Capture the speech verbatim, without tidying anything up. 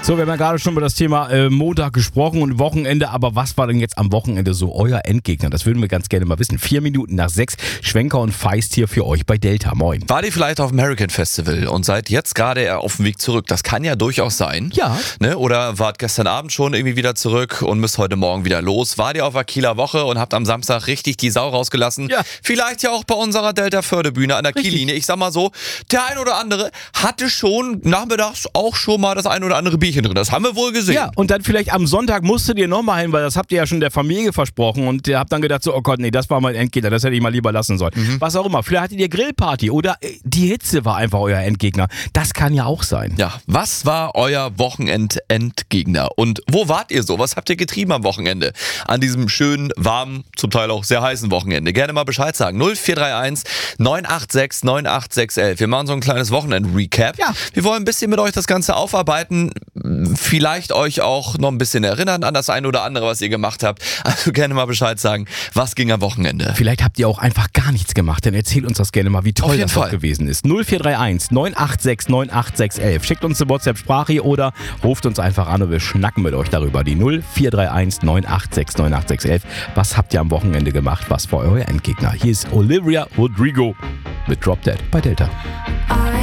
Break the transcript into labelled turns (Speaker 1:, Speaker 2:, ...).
Speaker 1: So, wir haben ja gerade schon über das Thema äh, Montag gesprochen und Wochenende, aber was war denn jetzt am Wochenende so euer Endgegner? Das würden wir ganz gerne mal wissen. Vier Minuten nach sechs, Schwenker und Feist hier für euch bei Delta. Moin.
Speaker 2: Wart ihr vielleicht auf dem American Festival und seid jetzt gerade auf dem Weg zurück? Das kann ja durchaus sein.
Speaker 1: Ja.
Speaker 2: Ne? Oder wart gestern Abend schon irgendwie wieder zurück und müsst heute Morgen wieder los? Wart ihr auf der Kieler Woche und habt am Samstag richtig die Sau rausgelassen?
Speaker 1: Ja.
Speaker 2: Vielleicht ja auch bei unserer Delta-Förderbühne an der
Speaker 1: Richtig.
Speaker 2: Kiellinie. Ich sag mal so, der ein oder andere hatte schon nachmittags auch schon mal das ein oder andere Bierchen drin. Das haben wir wohl gesehen.
Speaker 1: Ja, und dann vielleicht am Sonntag musstet ihr nochmal hin, weil das habt ihr ja schon der Familie versprochen und ihr habt dann gedacht so, oh Gott, nee, das war mein Endgegner, das hätte ich mal lieber lassen sollen. Mhm. Was auch immer. Vielleicht hattet ihr Grillparty oder äh, die Hitze war einfach euer Endgegner. Das kann ja auch sein.
Speaker 2: Ja, was war euer Wochenend-Endgegner? Und wo wart ihr so? Was habt ihr getrieben am Wochenende? An diesem schönen, warmen, zum Teil auch sehr heißen Wochenende. Gerne mal Bescheid sagen. null vier drei eins neun acht sechs neun acht sechs eins. Wir machen so ein kleines Wochenend-Recap.
Speaker 1: Ja.
Speaker 2: Wir wollen ein bisschen mit euch das Ganze aufarbeiten. Vielleicht euch auch noch ein bisschen erinnern an das eine oder andere, was ihr gemacht habt. Also gerne mal Bescheid sagen, was ging am Wochenende?
Speaker 1: Vielleicht habt ihr auch einfach gar nichts gemacht, dann erzählt uns das gerne mal, wie toll das doch gewesen ist. null vier drei eins neun acht sechs neun acht sechs eins. Schickt uns eine WhatsApp-Sprache oder ruft uns einfach an und wir schnacken mit euch darüber. Die null vier drei eins neun acht sechs neun acht sechs eins. Was habt ihr am Wochenende gemacht? Was war euer Endgegner? Hier ist Olivia Rodrigo mit Drop Dead bei Delta.
Speaker 3: I